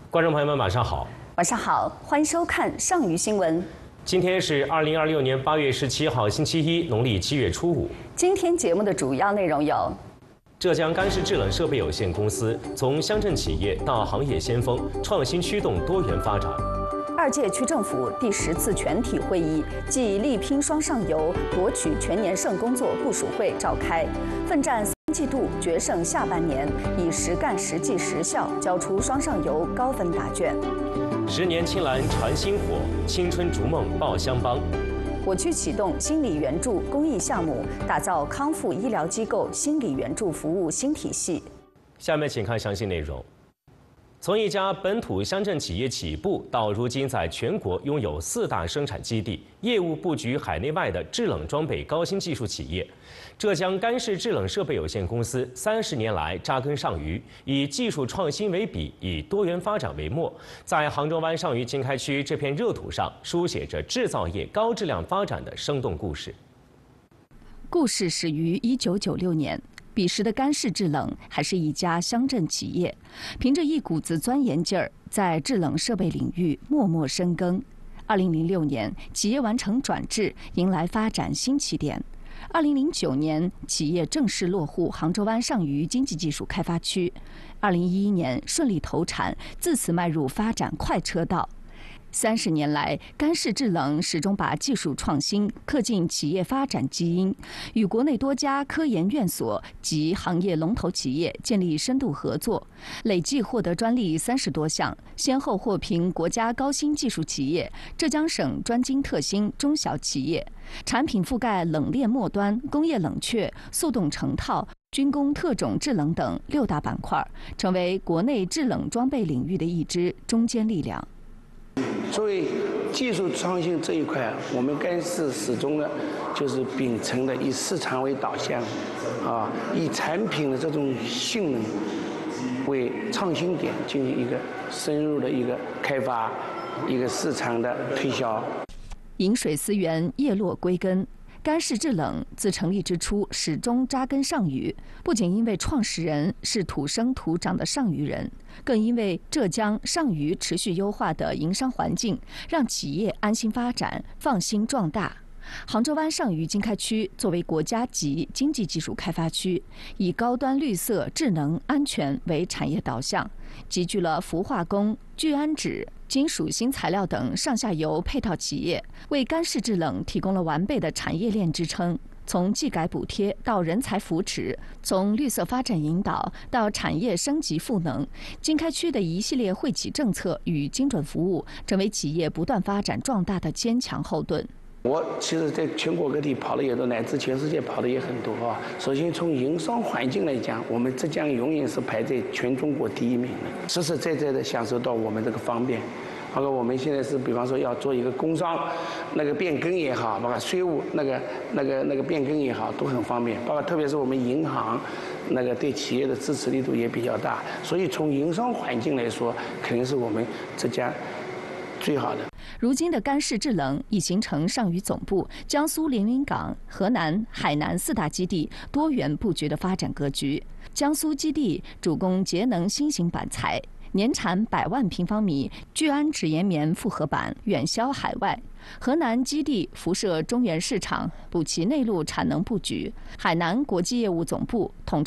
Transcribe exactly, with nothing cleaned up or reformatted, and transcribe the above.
观众朋友们，晚上好。 晚上好，欢迎收看上虞新闻。 今天是二零二六年八月十七号，星期一，农历七月初五。 今天节目的主要内容有： 浙江干式制冷设备有限公司从乡镇企业到行业先锋，创新驱动多元发展。 二届区政府第十次全体会议暨力拼双上游夺取全年胜工作部署会召开，奋战三季度决胜下半年，以实干实际实效交出双上游高分答卷。 十年青蓝传新火，青春逐梦报乡帮。 我区启动心理援助公益项目，打造康复医疗机构心理援助服务新体系。 下面请看详细内容。从一家本土乡镇企业起步，到如今在全国拥有四大生产基地、业务布局海内外的制冷装备高新技术企业，浙江干式制冷设备有限公司三十年来扎根上虞，以技术创新为笔，以多元发展为墨，在杭州湾上虞经开区这片热土上，书写着制造业高质量发展的生动故事。 故事始于一九九六年。彼时的干式制冷还是一家乡镇企业，凭着一股子钻研劲儿，在制冷设备领域默默深耕。二零零六年，企业完成转制，迎来发展新起点。二零零九年，企业正式落户杭州湾上虞经济技术开发区。二零一一年，顺利投产，自此迈入发展快车道。三十年来，干式制冷始终把技术创新刻进企业发展基因，与国内多家科研院所及行业龙头企业建立深度合作，累计获得专利三十多项，先后获评国家高新技术企业、浙江省专精特新中小企业，产品覆盖冷链末端、工业冷却、速冻成套、军工特种制冷等六大板块，成为国内制冷装备领域的一支中坚力量。 作为技术创新这一块，我们干式始终呢，就是秉承的以市场为导向，啊，以产品的这种性能为创新点进行一个深入的一个开发，一个市场的推销。 饮水思源，叶落归根。干式制冷自成立之初始终扎根上虞，不仅因为创始人是土生土长的上虞人，更因为浙江上虞持续优化的营商环境，让企业安心发展、放心壮大。杭州湾上虞经开区作为国家级经济技术开发区，以高端绿色、智能、安全为产业导向，集聚了氟化工、聚氨酯、金属新材料等上下游配套企业，为干式制冷提供了完备的产业链支撑。从技改补贴到人才扶持，从绿色发展引导到产业升级赋能，经开区的一系列惠企政策与精准服务，成为企业不断发展壮大的坚强后盾。 我其实在全国各地跑的也多，乃至全世界跑的也很多啊。首先从营商环境来讲，我们浙江永远是排在全中国第一名的，实实在在的享受到我们这个方便。包括我们现在是，比方说要做一个工商，那个变更也好，包括税务那个那个那个变更也好，都很方便。包括特别是我们银行，那个对企业的支持力度也比较大。所以从营商环境来说，肯定是我们浙江最好的。 如今的干式制冷已形成上虞总部、江苏连云港、河南、海南四大基地多元布局的发展格局。江苏基地主攻节能新型板材，年产百万平方米聚氨酯岩棉复合板远销海外。河南基地辐射中原市场，补齐内陆产能布局。海南国际业务总部统